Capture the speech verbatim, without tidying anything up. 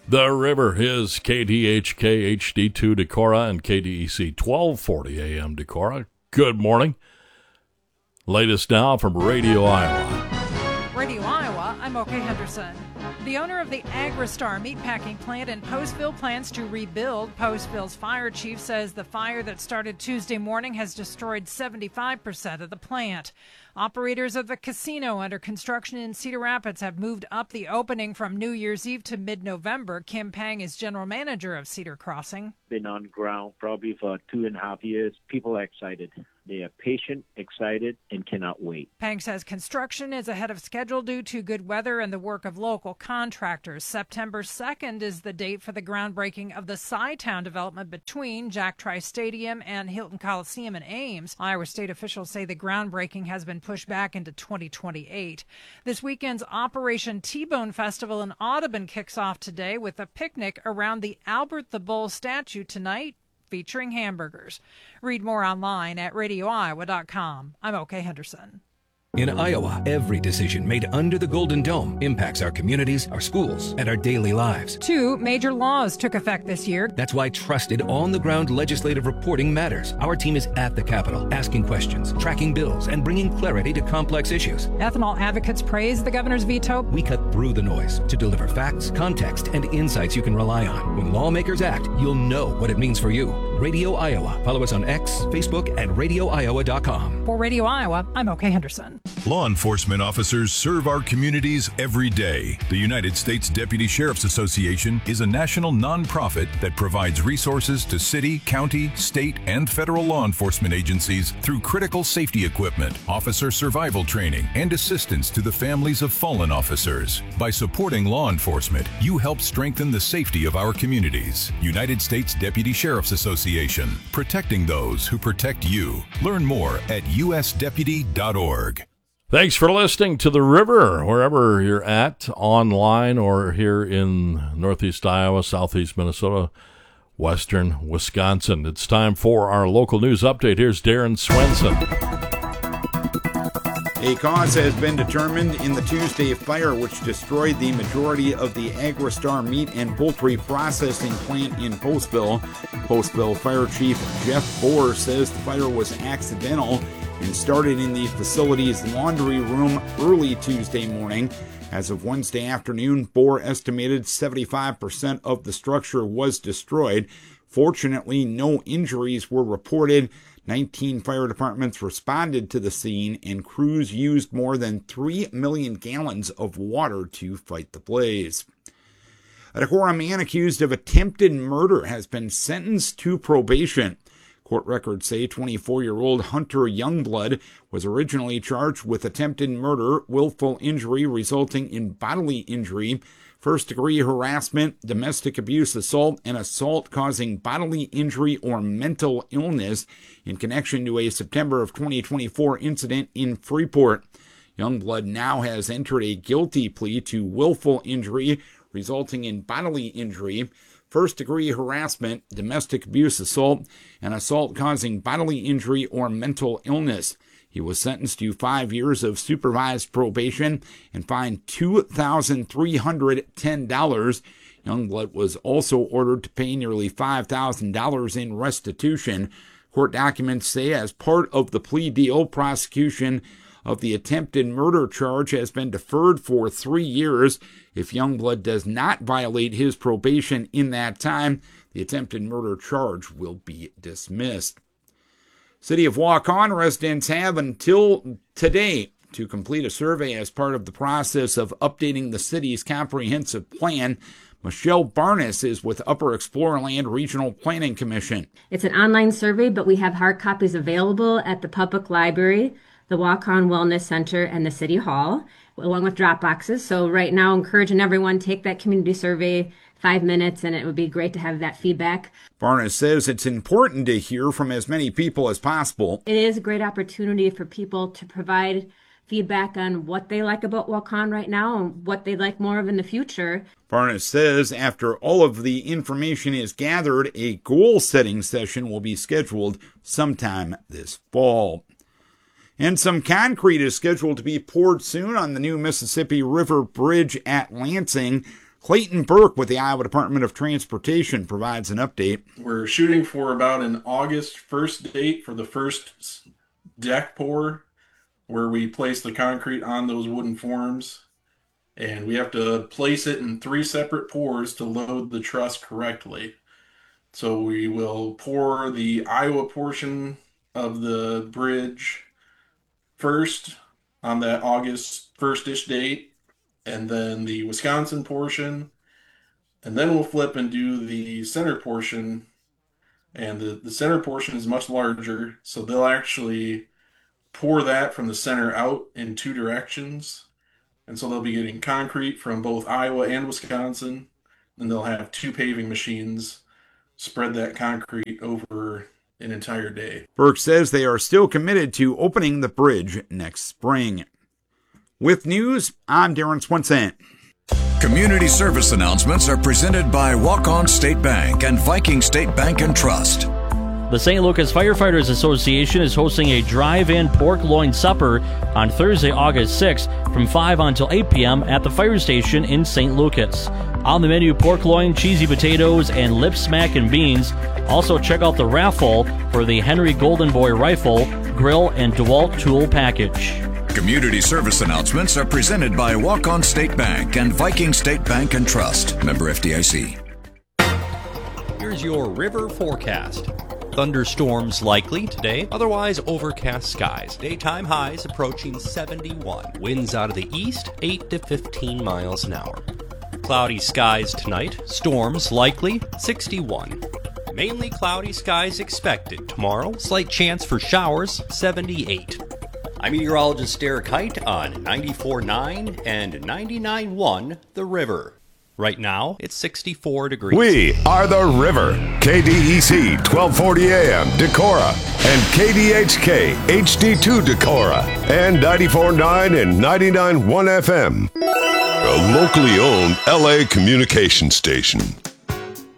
The River is K D H K H D two Decorah and K D E C twelve forty A M Decorah. Good morning. Latest now from Radio Iowa. Radio Iowa, I'm Oakay Henderson. The owner of the Agristar meatpacking plant in Postville plans to rebuild. Postville's fire chief says the fire that started Tuesday morning has destroyed seventy-five percent of the plant. Operators of the casino under construction in Cedar Rapids have moved up the opening from New Year's Eve to mid-November. Kim Pang is general manager of Cedar Crossing. Been on ground probably for two and a half years. People are excited. They are patient, excited, and cannot wait. Pang says construction is ahead of schedule due to good weather and the work of local contractors. September second is the date for the groundbreaking of the Cy-Town development between Jack Trice Stadium and Hilton Coliseum in Ames. Iowa state officials say the groundbreaking has been pushed back into twenty twenty-eight. This weekend's Operation T-Bone Festival in Audubon kicks off today with a picnic around the Albert the Bull statue tonight, featuring hamburgers. Read more online at radio iowa dot com. I'm Oakay Henderson. In Iowa, every decision made under the Golden Dome impacts our communities, our schools, and our daily lives. Two major laws took effect this year. That's why trusted, on-the-ground legislative reporting matters. Our team is at the Capitol, asking questions, tracking bills, and bringing clarity to complex issues. Ethanol advocates praise the governor's veto. We cut through the noise to deliver facts, context, and insights you can rely on. When lawmakers act, you'll know what it means for you. Radio Iowa. Follow us on X, Facebook, and radio iowa dot com. For Radio Iowa, I'm Oakay Henderson. Law enforcement officers serve our communities every day. The United States Deputy Sheriff's Association is a national nonprofit that provides resources to city, county, state, and federal law enforcement agencies through critical safety equipment, officer survival training, and assistance to the families of fallen officers. By supporting law enforcement, you help strengthen the safety of our communities. United States Deputy Sheriff's Association, protecting those who protect you. Learn more at u s deputy dot org. Thanks for listening to The River, wherever you're at, online or here in northeast Iowa, southeast Minnesota, western Wisconsin. It's time for our local news update. Here's Darren Swenson. A cause has been determined in the Tuesday fire which destroyed the majority of the Agristar meat and poultry processing plant in Postville. Postville Fire Chief Jeff Bohr says the fire was accidental and started in the facility's laundry room early Tuesday morning. As of Wednesday afternoon, Bohr estimated seventy-five percent of the structure was destroyed. Fortunately, no injuries were reported. nineteen fire departments responded to the scene, and crews used more than three million gallons of water to fight the blaze. A Decorah man accused of attempted murder has been sentenced to probation. Court records say twenty-four-year-old Hunter Youngblood was originally charged with attempted murder, willful injury resulting in bodily injury, first-degree harassment, domestic abuse assault, and assault causing bodily injury or mental illness in connection to a September of twenty twenty-four incident in Freeport. Youngblood now has entered a guilty plea to willful injury resulting in bodily injury, first-degree harassment, domestic abuse assault, and assault causing bodily injury or mental illness. He was sentenced to five years of supervised probation and fined two thousand three hundred ten dollars. Youngblood was also ordered to pay nearly five thousand dollars in restitution. Court documents say as part of the plea deal, prosecution of the attempted murder charge has been deferred for three years. If Youngblood does not violate his probation in that time, the attempted murder charge will be dismissed. City of Waukon residents have until today to complete a survey as part of the process of updating the city's comprehensive plan. Michelle Barnes is with Upper Explorerland Regional Planning Commission. It's an online survey, but we have hard copies available at the Public Library, the Waukon Wellness Center, and the City Hall, along with drop boxes. So right now, encouraging everyone, take that community survey, five minutes, and it would be great to have that feedback. Barnes says it's important to hear from as many people as possible. It is a great opportunity for people to provide feedback on what they like about Waukon right now and what they'd like more of in the future. Barnes says after all of the information is gathered, a goal-setting session will be scheduled sometime this fall. And some concrete is scheduled to be poured soon on the new Mississippi River Bridge at Lansing. Clayton Burke with the Iowa Department of Transportation provides an update. We're shooting for about an August first date for the first deck pour, where we place the concrete on those wooden forms. And we have to place it in three separate pours to load the truss correctly. So we will pour the Iowa portion of the bridge first on that August first-ish date, and then the Wisconsin portion, and then we'll flip and do the center portion. And the, the center portion is much larger, so they'll actually pour that from the center out in two directions. And so they'll be getting concrete from both Iowa and Wisconsin, and they'll have two paving machines spread that concrete over an entire day. Burke says they are still committed to opening the bridge next spring. With news, I'm Darren Swenson. Community service announcements are presented by Walk-On State Bank and Viking State Bank and Trust. The Saint Lucas Firefighters Association is hosting a drive-in pork loin supper on Thursday, August sixth from five until eight p.m. at the fire station in Saint Lucas. On the menu, pork loin, cheesy potatoes, and lip smackin' beans. Also check out the raffle for the Henry Golden Boy rifle, grill, and DeWalt tool package. Community service announcements are presented by Walk-On State Bank and Viking State Bank and Trust. Member F D I C. Here's your river forecast. Thunderstorms likely today, otherwise overcast skies. Daytime highs approaching seventy-one. Winds out of the east, eight to fifteen miles an hour. Cloudy skies tonight, storms likely, sixty-one. Mainly cloudy skies expected tomorrow, slight chance for showers, seventy-eight. I'm meteorologist Derek Height on ninety-four point nine and ninety-nine point one The River. Right now, it's sixty-four degrees. We are The River. K D E C twelve forty A M Decorah and K D H K H D two Decorah and ninety-four point nine and ninety-nine point one F M. A locally owned L A communication station.